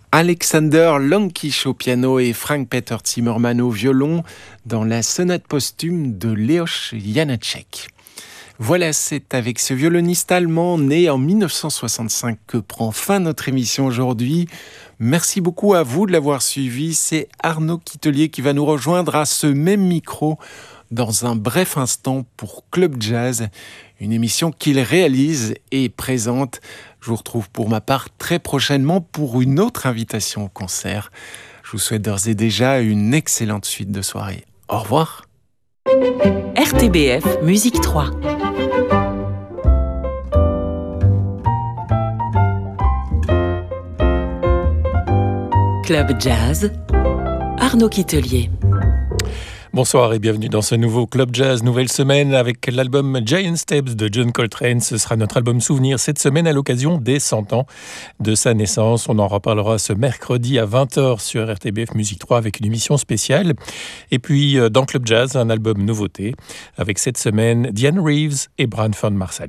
Alexander Lankish au piano et Frank Peter Zimmermann au violon dans la sonate posthume de Leoš Janáček. Voilà, c'est avec ce violoniste allemand né en 1965 que prend fin notre émission aujourd'hui. Merci beaucoup à vous de l'avoir suivi. C'est Arnaud Quitelier qui va nous rejoindre à ce même micro dans un bref instant pour Club Jazz, une émission qu'il réalise et présente. Je vous retrouve pour ma part très prochainement pour une autre invitation au concert. Je vous souhaite d'ores et déjà une excellente suite de soirée. Au revoir. RTBF Musique 3. Club Jazz, Arnaud Quitelier. Bonsoir et bienvenue dans ce nouveau Club Jazz, nouvelle semaine avec l'album Giant Steps de John Coltrane. Ce sera notre album souvenir cette semaine à l'occasion des 100 ans de sa naissance. On en reparlera ce mercredi à 20h sur RTBF Musique 3 avec une émission spéciale. Et puis dans Club Jazz, un album nouveauté avec cette semaine Diane Reeves et Branford Marsalis.